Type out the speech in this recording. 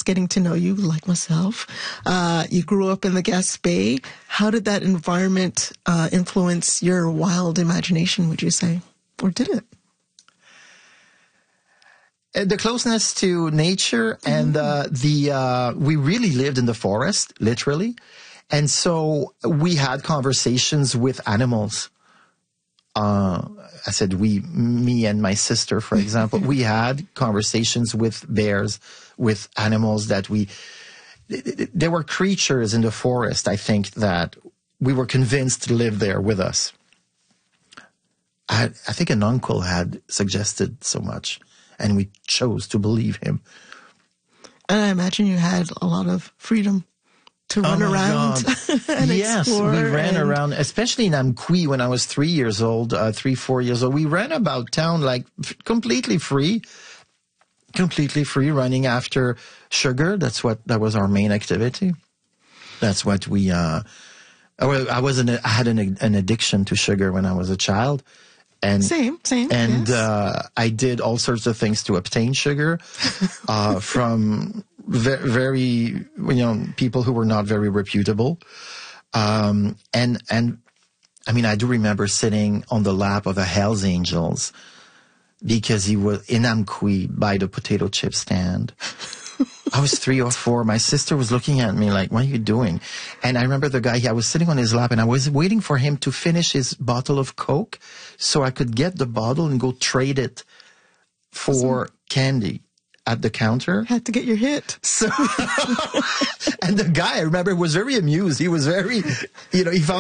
getting to know you, like myself. You grew up in the Gaspé. How did that environment influence your wild imagination, would you say? Or did it? The closeness to nature and we really lived in the forest, literally. And so we had conversations with animals. I said me and my sister, for example, we had conversations with bears, with animals that there were creatures in the forest, I think, that we were convinced to live there with us. I think an uncle had suggested so much, and we chose to believe him. And I imagine you had a lot of freedom to run around and yes, explore. We ran around, especially in Amqui when I was 4 years old. We ran about town like completely free, running after sugar. That was our main activity. That's what we, I had an addiction to sugar when I was a child. And same. And yes. I did all sorts of things to obtain sugar from very people who were not very reputable. And I mean, I do remember sitting on the lap of a Hells Angels because he was in Amqui by the potato chip stand. I was 3 or 4. My sister was looking at me like, what are you doing? And I remember the guy, I was sitting on his lap and I was waiting for him to finish his bottle of Coke so I could get the bottle and go trade it for candy at the counter. Had to get your hit. So, and the guy, I remember, was very amused. He was very, he found